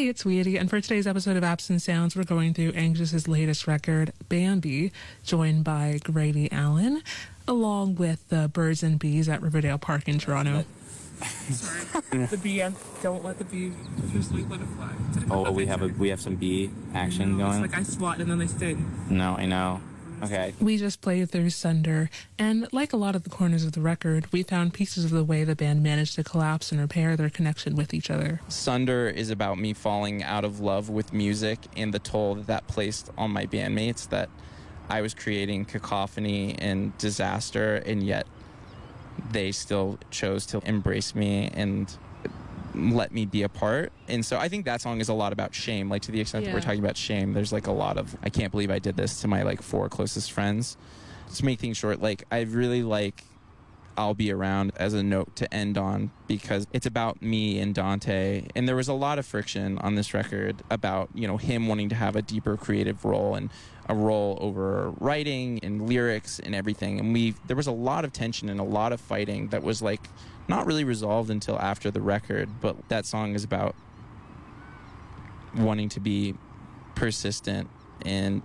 Hey, it's Weedy, and for today's episode of Apps and Sounds, we're going through Angus's latest record, Bambi, joined by Grady Allen, along with the Birds and Bees at Riverdale Park in Toronto. Sorry, the bee. Don't let the bee. Just let it fly. Oh, we have some bee action going. It's like I swat and then they sting. No, I know. Okay. We just played through Sunder, and like a lot of the corners of the record, we found pieces of the way the band managed to collapse and repair their connection with each other. Sunder is about me falling out of love with music and the toll that placed on my bandmates, that I was creating cacophony and disaster, and yet they still chose to embrace me and let me be a part. And so I think that song is a lot about shame, like to the extent that we're talking about shame. There's like a lot of, I can't believe I did this to my like 4 closest friends. To make things short, like I really like I'll Be Around as a note to end on, because it's about me and Dante, and there was a lot of friction on this record about, you know, him wanting to have a deeper creative role and a role over writing and lyrics and everything, and there was a lot of tension and a lot of fighting that was like not really resolved until after the record. But that song is about wanting to be persistent and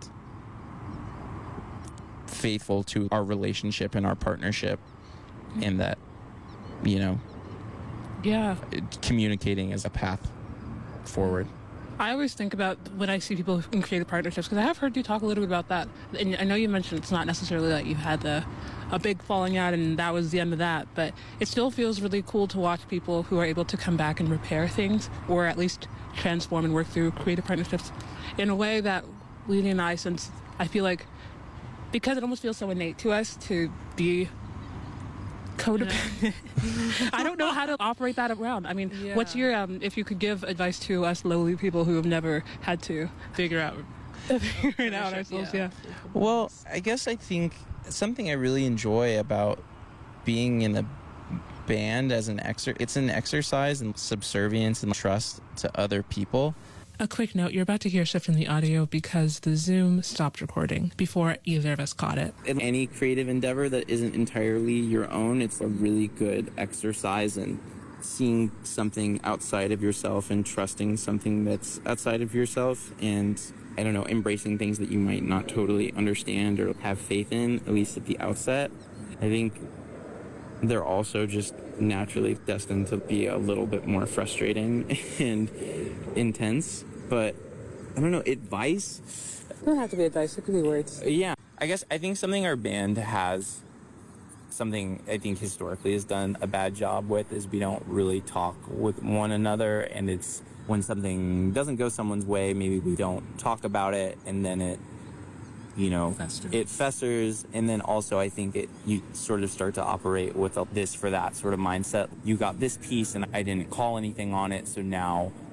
faithful to our relationship and our partnership, and that, you know, communicating as a path forward. I always think about when I see people in creative partnerships, because I have heard you talk a little bit about that, and I know you mentioned it's not necessarily that you had a big falling out and that was the end of that, but it still feels really cool to watch people who are able to come back and repair things, or at least transform and work through creative partnerships in a way that Weedy and I, since I feel like, because it almost feels so innate to us to be codependent. I don't know how to operate that around. I mean, what's your, if you could give advice to us lowly people who have never had to figure it out ourselves, Well, I guess I think something I really enjoy about being in a band as it's an exercise in subservience and trust to other people. A quick note, you're about to hear a shift in the audio because the Zoom stopped recording before either of us caught it. In any creative endeavor that isn't entirely your own, it's a really good exercise in seeing something outside of yourself and trusting something that's outside of yourself, and, I don't know, embracing things that you might not totally understand or have faith in, at least at the outset. I think they're also just naturally destined to be a little bit more frustrating and intense. But I don't know, advice? It doesn't have to be advice, it could be words. Yeah, I think something our band has, something I think historically has done a bad job with, is we don't really talk with one another, and it's when something doesn't go someone's way, maybe we don't talk about it, and then it, you know, it festers, and then also I think you sort of start to operate with a this for that sort of mindset. You got this piece and I didn't call anything on it, so now